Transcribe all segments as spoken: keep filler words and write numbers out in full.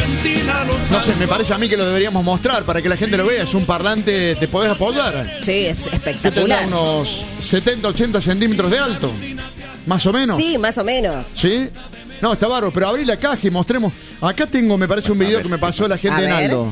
No sé, me parece a mí que lo deberíamos mostrar para que la gente lo vea. Es un parlante, te podés apoyar. Sí, es Que espectacular. tendrá unos setenta, ochenta centímetros de alto. Más o menos. Sí, más o menos. ¿Sí? No, está bárbaro, pero abrí la caja y mostremos. Acá tengo, me parece, un video que me pasó la gente A de ver. Naldo.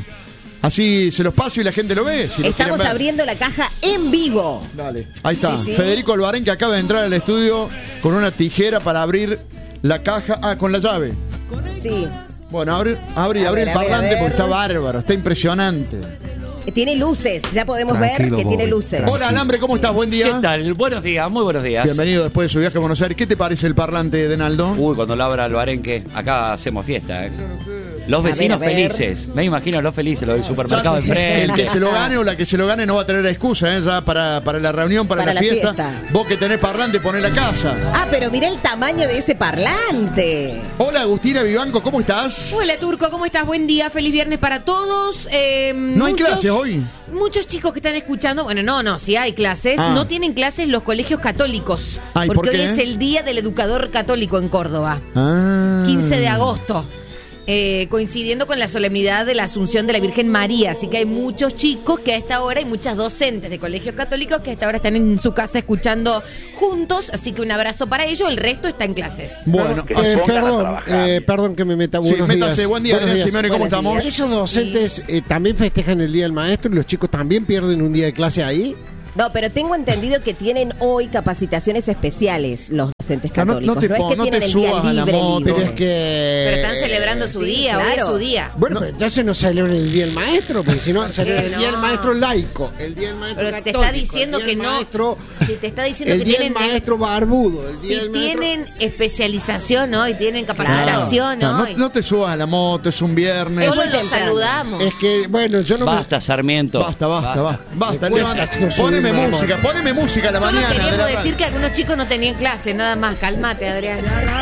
Así se los paso y la gente lo ve. Si lo quieren Estamos ver. abriendo la caja en vivo. Dale. Ahí está. Sí, sí. Federico Albarén, que acaba de entrar al estudio con una tijera para abrir la caja. Ah, con la llave. Sí. Bueno, abre, abre, A abre ver, el a ver, parlante a ver. porque está bárbaro, está impresionante. Tiene luces, ya podemos ver Tranquilo, que tiene Bobby, luces. Hola, Alambre, ¿cómo estás? Buen día. ¿Qué tal? Buenos días, muy buenos días. Bienvenido después de su viaje a Buenos Aires. ¿Qué te parece el parlante de Naldo? Uy, cuando lo abra el Barenque, acá hacemos fiesta, ¿eh? Los A ver, vecinos a ver. felices. Me imagino los felices, los del supermercado enfrente. El que se lo gane o la que se lo gane no va a tener excusa, ¿eh? Ya para, para la reunión, para, Para la, la fiesta. fiesta. Vos que tenés parlante, poné la casa. Ah, pero mirá el tamaño de ese parlante. Hola, Agustina Vivanco, ¿cómo estás? Hola Turco, ¿cómo estás? Buen día, feliz viernes para todos. Eh, ¿No hay muchos- clases hoy? Muchos chicos que están escuchando, bueno, no, no, sí hay clases, Ah. no tienen clases los colegios católicos. Ay, porque ¿por qué? hoy es el Día del Educador Católico en Córdoba, Ah. quince de agosto. Eh, coincidiendo con la solemnidad de la Asunción de la Virgen María, así que hay muchos chicos que a esta hora y muchas docentes de colegios católicos que a esta hora están en su casa escuchando juntos, así que un abrazo para ellos, el resto está en clases. Bueno, Que ah, se Eh, pongan a perdón, trabajar. eh, perdón que me meta. Sí, Buenos métase. días. Buen día, Buenos Adrián días. Simeone, ¿cómo Buenos estamos? días. ¿Esos docentes eh, también festejan el Día del Maestro y los chicos también pierden un día de clase ahí? No, pero tengo entendido que tienen hoy capacitaciones especiales los docentes Ah, no- católicos. no te es pon- que no tienen te el día subas a la libre, moto. libre. Pero es que... Pero están celebrando su sí, día, hoy claro. es su día. Bueno, pero entonces no celebran el Día del Maestro, porque si no, celebran el no? Día del Maestro laico, el Día del Maestro Pero si te católico, está diciendo el día que del no, maestro, si te está diciendo el que Día del tienen, Maestro barbudo, el Día si del Maestro... tienen especialización hoy, tienen capacitación No, no, hoy, no te subas a la moto, es un viernes. solo muy los temprano. saludamos. Es que, bueno, yo no Basta, Sarmiento. Basta, basta, basta. Basta, Me levanta. cuesta subirme Poneme a la música, moto. poneme música a la Solo mañana. de queríamos la decir radio. que algunos chicos no tenían clase, nada más. Cálmate, Adrián.